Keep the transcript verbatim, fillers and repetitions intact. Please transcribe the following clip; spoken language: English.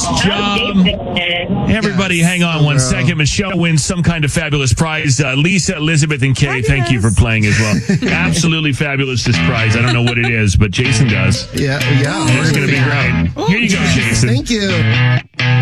Um, everybody, Yes. hang on one Bro. second. Michelle wins some kind of fabulous prize. Uh, Lisa, Elizabeth, and Kay, thank you for playing as well. Absolutely fabulous, this prize. I don't know what it is, but Jason does. Yeah, yeah. It's going to be great. Here you go, Jason. Thank you.